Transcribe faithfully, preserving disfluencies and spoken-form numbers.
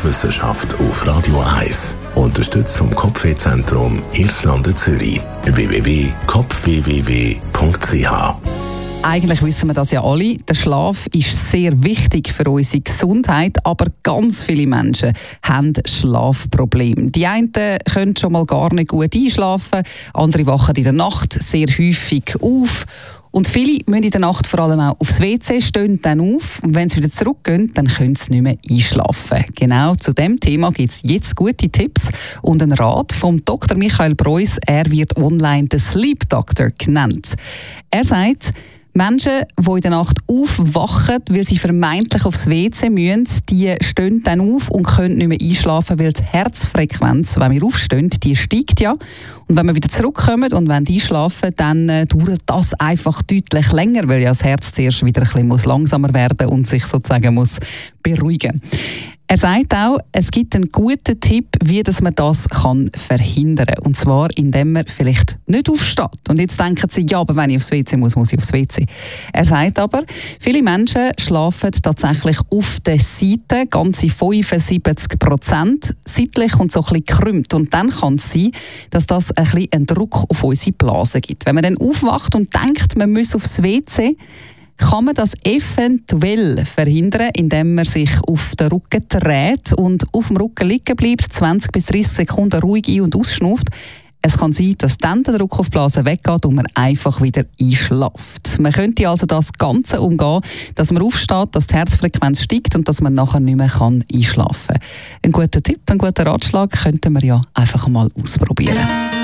Schlafwissenschaft auf Radio eins. Unterstützt vom Kopfwehzentrum Irlande Zürich. w w w punkt kopf w w w punkt c h. Eigentlich wissen wir das ja alle. Der Schlaf ist sehr wichtig für unsere Gesundheit, aber ganz viele Menschen haben Schlafprobleme. Die einen können schon mal gar nicht gut einschlafen, andere wachen in der Nacht sehr häufig auf. Und viele müssen in der Nacht vor allem auch aufs W C, stehen dann auf. Und wenn sie wieder zurückgehen, dann können sie nicht mehr einschlafen. Genau zu diesem Thema gibt es jetzt gute Tipps und einen Rat vom Doktor Michael Breuss. Er wird online der Sleep Doctor genannt. Er sagt, Menschen, die in der Nacht aufwachen, weil sie vermeintlich aufs W C müssen, die stehen dann auf und können nicht mehr einschlafen, weil die Herzfrequenz, wenn wir aufstehen, die steigt ja. Und wenn wir wieder zurückkommen und einschlafen, dann äh, dauert das einfach deutlich länger, weil ja das Herz zuerst wieder ein bisschen muss langsamer werden und sich sozusagen muss beruhigen. Er sagt auch, es gibt einen guten Tipp, wie dass man das kann verhindern kann. Und zwar, indem man vielleicht nicht aufsteht. Und jetzt denken sie, ja, aber wenn ich aufs W C muss, muss ich aufs W C. Er sagt aber, viele Menschen schlafen tatsächlich auf der Seite, ganze fünfundsiebzig Prozent seitlich und so ein bisschen gekrümmt. Und dann kann es sein, dass das ein bisschen einen Druck auf unsere Blase gibt. Wenn man dann aufwacht und denkt, man muss aufs W C, kann man das eventuell verhindern, indem man sich auf den Rücken dreht und auf dem Rücken liegen bleibt, zwanzig bis dreißig Sekunden ruhig ein- und ausschnauft. Es kann sein, dass dann der Druck auf die Blase weggeht und man einfach wieder einschläft. Man könnte also das Ganze umgehen, dass man aufsteht, dass die Herzfrequenz steigt und dass man nachher nicht mehr einschlafen kann. Ein guter Tipp, ein guter Ratschlag könnten wir ja einfach mal ausprobieren.